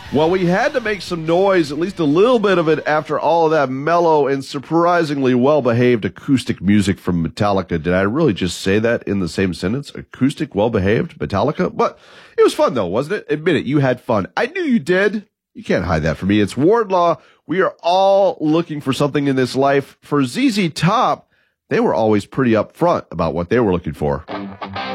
Well, we had to make some noise, at least a little bit of it, after all of that mellow and surprisingly well-behaved acoustic music from Metallica. Did I really just say that in the same sentence? Acoustic, well-behaved, Metallica? But it was fun, though, wasn't it? Admit it, you had fun. I knew you did. You can't hide that from me. It's Wardlaw. We are all looking for something in this life. For ZZ Top, they were always pretty upfront about what they were looking for.